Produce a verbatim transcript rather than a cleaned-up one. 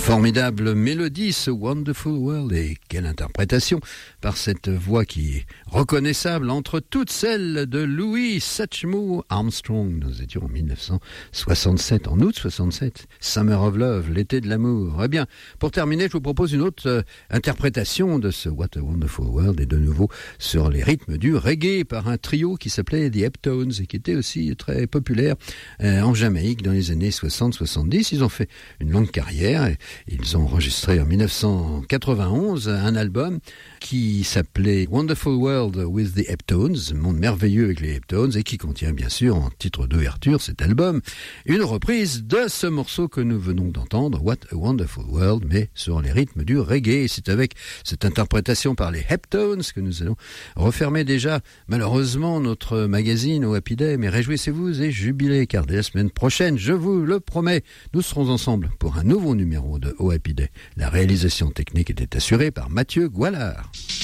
Formidable mélodie, ce Wonderful World, et quelle interprétation par cette voix qui est reconnaissable entre toutes celles de Louis Satchmo Armstrong. Nous étions en dix-neuf cent soixante-sept, en août soixante-sept, Summer of Love, l'été de l'amour. Eh bien, pour terminer, je vous propose une autre euh, interprétation de ce What a Wonderful World, et de nouveau sur les rythmes du reggae par un trio qui s'appelait The Heptones et qui était aussi très populaire euh, en Jamaïque dans les années soixante soixante-dix. Ils ont fait une longue carrière et ils ont enregistré en dix-neuf cent quatre-vingt-onze un album qui s'appelait Wonderful World with the Heptones, Monde merveilleux avec les Heptones, et qui contient bien sûr en titre d'ouverture cet album une reprise de ce morceau que nous venons d'entendre, What a Wonderful World, mais sur les rythmes du reggae. Et c'est avec cette interprétation par les Heptones que nous allons refermer déjà malheureusement notre magazine au Happy Day, mais réjouissez-vous et jubilez, car dès la semaine prochaine, je vous le promets, nous serons ensemble pour un nouveau numéro de O Happy Day. La réalisation technique était assurée par Mathieu Goualard.